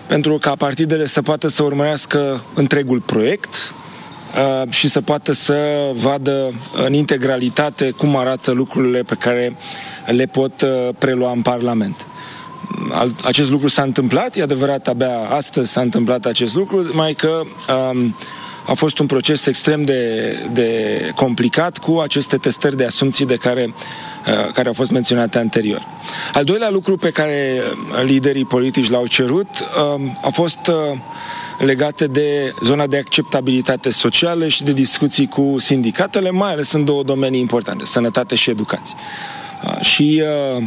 pentru ca partidele să poată să urmărească întregul proiect și să poată să vadă în integralitate cum arată lucrurile pe care le pot prelua în Parlament. Acest lucru s-a întâmplat, e adevărat, abia astăzi s-a întâmplat acest lucru, numai că a fost un proces extrem de complicat cu aceste testări de asumții care au fost menționate anterior. Al doilea lucru pe care liderii politici l-au cerut a fost legate de zona de acceptabilitate socială și de discuții cu sindicatele, mai ales în două domenii importante, sănătate și educație. Și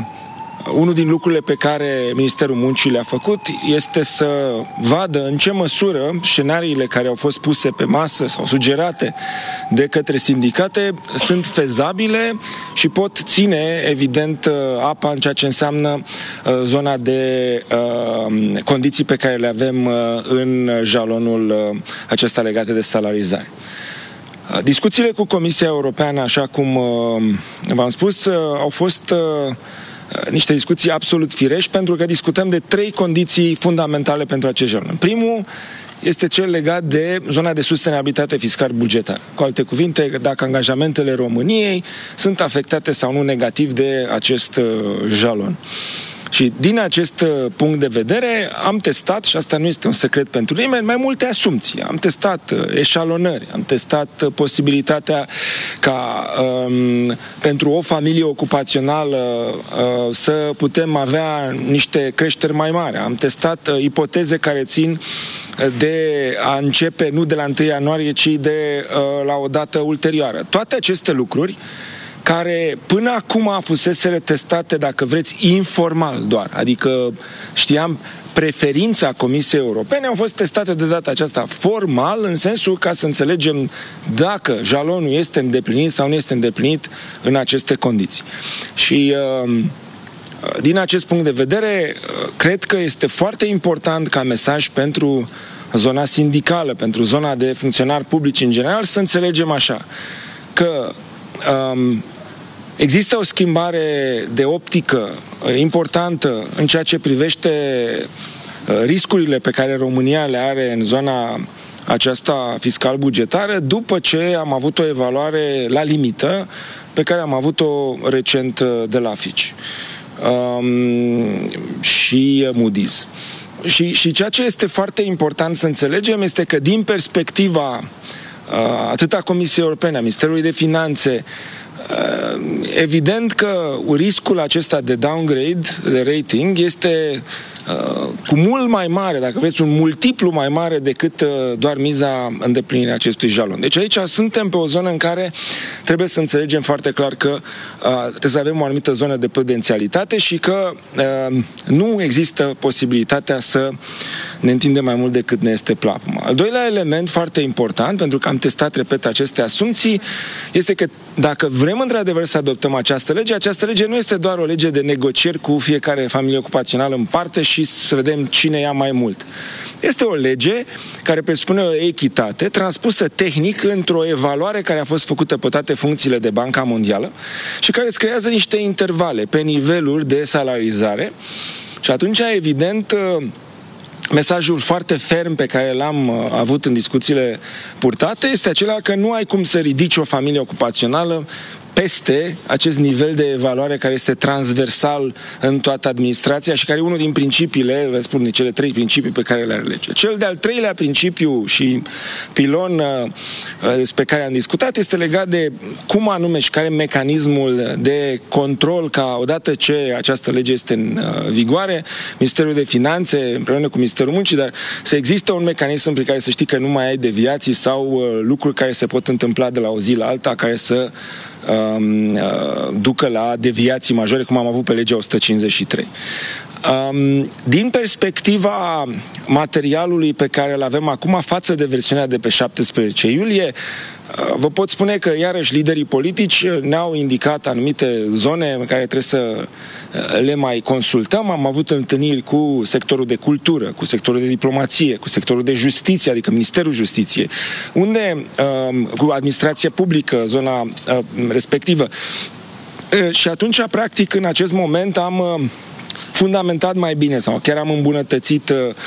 unul din lucrurile pe care Ministerul Muncii le-a făcut este să vadă în ce măsură scenariile care au fost puse pe masă sau sugerate de către sindicate sunt fezabile și pot ține, evident, apa în ceea ce înseamnă zona de condiții pe care le avem în jalonul acesta legate de salarizare. Discuțiile cu Comisia Europeană, așa cum v-am spus, au fost niște discuții absolut firești, pentru că discutăm de 3 condiții fundamentale pentru acest jalon. Primul este cel legat de zona de sustenabilitate fiscal-bugetară. Cu alte cuvinte, dacă angajamentele României sunt afectate sau nu negativ de acest jalon. Și din acest punct de vedere am testat, și asta nu este un secret pentru nimeni, mai multe asumții. Am testat eșalonări, am testat posibilitatea ca pentru o familie ocupațională să putem avea niște creșteri mai mari. Am testat ipoteze care țin de a începe nu de la 1 ianuarie, ci de la o dată ulterioară. Toate aceste lucruri care până acum fuseseră testate, dacă vreți, informal doar, adică știam preferința Comisiei Europene, au fost testate de data aceasta formal, în sensul ca să înțelegem dacă jalonul este îndeplinit sau nu este îndeplinit în aceste condiții. Și din acest punct de vedere, cred că este foarte important ca mesaj pentru zona sindicală, pentru zona de funcționari publici în general, să înțelegem așa, că există o schimbare de optică importantă în ceea ce privește riscurile pe care România le are în zona aceasta fiscal-bugetară după ce am avut o evaluare la limită pe care am avut-o recent de la Fitch și Moody's. Și ceea ce este foarte important să înțelegem este că din perspectiva atât a Comisiei Europene, a Ministerului de Finanțe, evident că riscul acesta de downgrade, de rating, este cu mult mai mare, dacă vreți, un multiplu mai mare decât doar miza îndeplinirii acestui jalon. Deci aici suntem pe o zonă în care trebuie să înțelegem foarte clar că trebuie să avem o anumită zonă de prudențialitate și că nu există posibilitatea să ne întindem mai mult decât ne este plapuma. Al doilea element foarte important, pentru că am testat, repet, aceste asumții, este că dacă vrem într-adevăr să adoptăm această lege nu este doar o lege de negocieri cu fiecare familie ocupațională în parte și să vedem cine ia mai mult. Este o lege care presupune o echitate transpusă tehnic într-o evaluare care a fost făcută pe toate funcțiile de Banca Mondială și care îți creează niște intervale pe niveluri de salarizare și atunci, evident, mesajul foarte ferm pe care l-am avut în discuțiile purtate este acela că nu ai cum să ridici o familie ocupațională peste acest nivel de evaluare care este transversal în toată administrația și care e unul din principiile, vă spun, cele 3 principii pe care le are legea. Cel de-al 3-lea principiu și pilon despre care am discutat este legat de cum anume și care e mecanismul de control ca odată ce această lege este în vigoare, Ministerul de Finanțe împreună cu Ministerul Muncii, dar să există un mecanism prin care să știi că nu mai ai deviații sau lucruri care se pot întâmpla de la o zi la alta care să ducă la deviații majore, cum am avut pe legea 153. Din perspectiva materialului pe care îl avem acum față de versiunea de pe 17 iulie, vă pot spune că iarăși liderii politici ne-au indicat anumite zone în care trebuie să le mai consultăm. Am avut întâlniri cu sectorul de cultură, cu sectorul de diplomație, cu sectorul de justiție, adică Ministerul Justiției, unde cu administrația publică, zona respectivă. Și atunci, practic, în acest moment am fundamentat mai bine sau chiar am îmbunătățit